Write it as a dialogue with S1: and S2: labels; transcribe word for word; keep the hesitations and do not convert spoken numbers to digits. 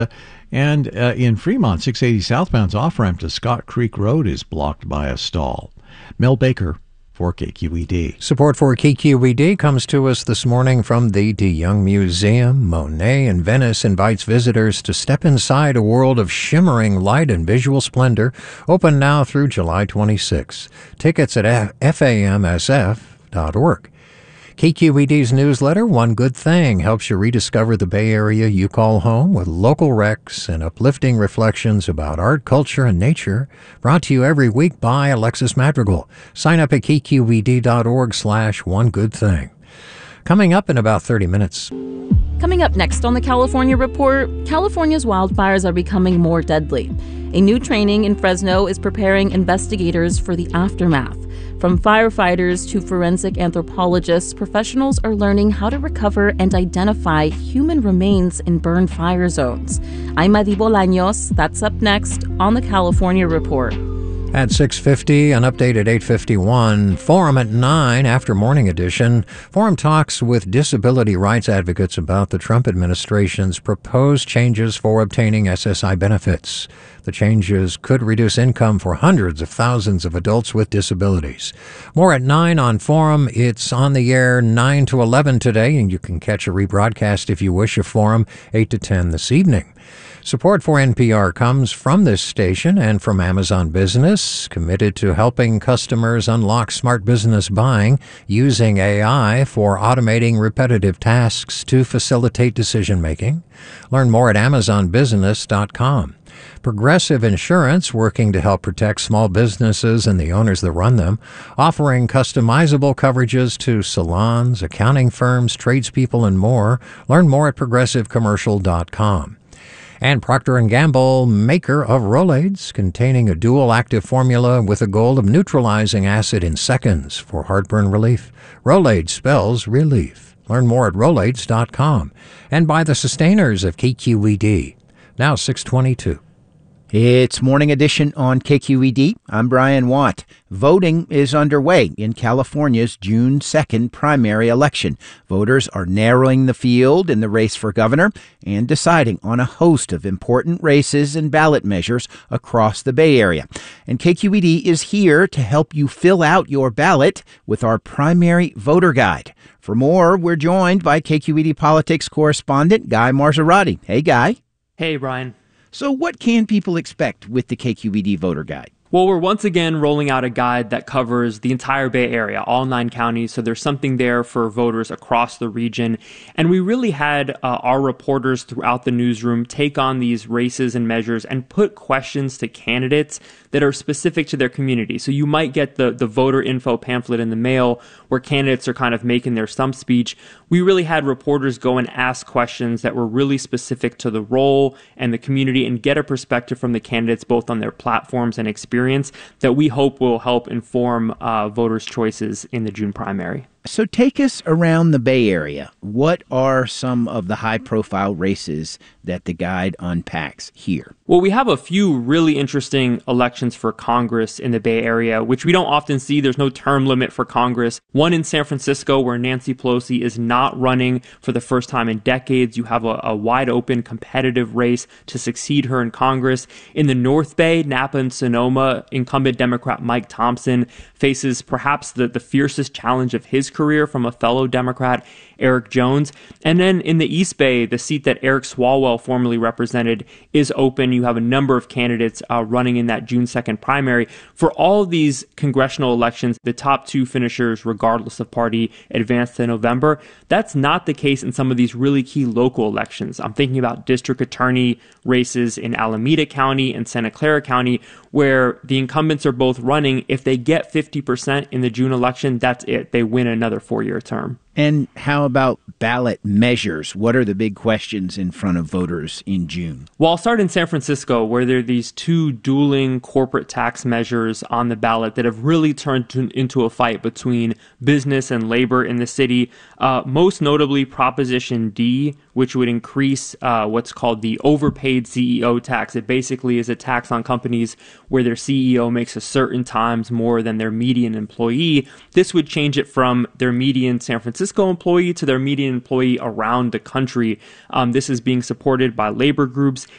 S1: And uh, in Fremont, six eighty southbound's off-ramp to Scott Creek Road is blocked by a stall. Mel Baker for K Q E D.
S2: Support for K Q E D comes to us this morning from the De Young Museum. Monet in Venice invites visitors to step inside a world of shimmering light and visual splendor. Open now through July twenty-sixth. Tickets at F A M S F dot org. K Q E D's newsletter, One Good Thing, helps you rediscover the Bay Area you call home with local recs and uplifting reflections about art, culture, and nature. Brought to you every week by Alexis Madrigal. Sign up at K Q E D dot org slash one good thing. Coming up in about thirty minutes.
S3: Coming up next on the California Report, California's wildfires are becoming more deadly. A new training in Fresno is preparing investigators for the aftermath. From firefighters to forensic anthropologists, professionals are learning how to recover and identify human remains in burned fire zones. I'm Madi Bolaños. That's up next on the California Report.
S2: At six fifty, an update at eight fifty-one. Forum at nine after Morning Edition. Forum talks with disability rights advocates about the Trump administration's proposed changes for obtaining S S I benefits. The changes could reduce income for hundreds of thousands of adults with disabilities. More at nine on Forum. It's on the air nine to eleven today, and you can catch a rebroadcast if you wish of Forum eight to ten this evening. Support for N P R comes from this station and from Amazon Business, committed to helping customers unlock smart business buying using A I for automating repetitive tasks to facilitate decision-making. Learn more at amazon business dot com. Progressive Insurance, working to help protect small businesses and the owners that run them, offering customizable coverages to salons, accounting firms, tradespeople, and more. Learn more at progressive commercial dot com. And Procter and Gamble, maker of Rolaids, containing a dual active formula with a goal of neutralizing acid in seconds for heartburn relief. Rolaids spells relief. Learn more at rolaids dot com. And by the sustainers of K Q E D. Now six twenty-two.
S4: It's Morning Edition on K Q E D. I'm Brian Watt. Voting is underway in California's June second primary election. Voters are narrowing the field in the race for governor and deciding on a host of important races and ballot measures across the Bay Area. And K Q E D is here to help you fill out your ballot with our primary voter guide. For more, we're joined by K Q E D politics correspondent Guy Marzorati. Hey, Guy.
S5: Hey, Brian.
S4: So what can people expect with the K Q E D voter guide?
S5: Well, we're once again rolling out a guide that covers the entire Bay Area, all nine counties, so there's something there for voters across the region. And we really had uh, our reporters throughout the newsroom take on these races and measures and put questions to candidates that are specific to their community. So you might get the, the voter info pamphlet in the mail where candidates are kind of making their stump speech. We really had reporters go and ask questions that were really specific to the role and the community and get a perspective from the candidates both on their platforms and experience that we hope will help inform uh, voters' choices in the June primary.
S4: So take us around the Bay Area. What are some of the high-profile races that the guide unpacks here?
S5: Well, we have a few really interesting elections for Congress in the Bay Area, which we don't often see. There's no term limit for Congress. One in San Francisco where Nancy Pelosi is not running for the first time in decades. You have a, a wide-open competitive race to succeed her in Congress. In the North Bay, Napa and Sonoma, incumbent Democrat Mike Thompson faces perhaps the, the fiercest challenge of his career from a fellow Democrat, Eric Jones. And then in the East Bay, the seat that Eric Swalwell formerly represented is open. You have a number of candidates uh, running in that June second primary. For all of these congressional elections, the top two finishers, regardless of party, advance to November. That's not the case in some of these really key local elections. I'm thinking about district attorney races in Alameda County and Santa Clara County, where the incumbents are both running. If they get fifty percent in the June election, that's it. They win another four-year term.
S4: And how about ballot measures? What are the big questions in front of voters in June?
S5: Well, I'll start in San Francisco, where there are these two dueling corporate tax measures on the ballot that have really turned to, into a fight between business and labor in the city. Uh, most notably, Proposition D, which would increase uh, what's called the overpaid C E O tax. It basically is a tax on companies where their C E O makes a certain times more than their median employee. This would change it from their median San Francisco Francisco employee to their median employee around the country. Um, this is being supported by labor groups